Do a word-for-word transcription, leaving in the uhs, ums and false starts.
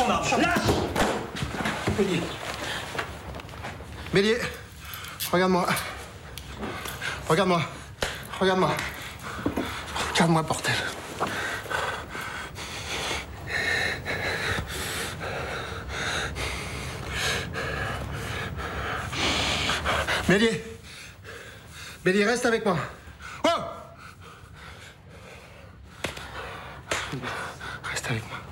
ton arme. Lâche. Bélier. Bélier. Regarde-moi. Regarde-moi. Regarde-moi. Regarde-moi, bordel. Bélier. Bélier, reste avec moi. Oh! Reste avec moi.